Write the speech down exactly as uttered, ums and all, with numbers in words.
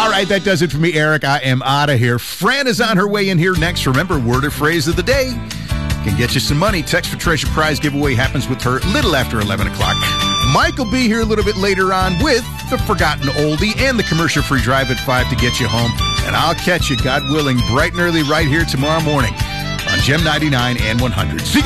All right, that does it for me, Eric. I am out of here. Fran is on her way in here next. Remember, word or phrase of the day can get you some money. Text for Treasure Prize giveaway happens with her a little after eleven o'clock. Mike will be here a little bit later on with the Forgotten Oldie and the commercial-free drive at five to get you home. And I'll catch you, God willing, bright and early right here tomorrow morning on Gem ninety-nine and one hundred. See you.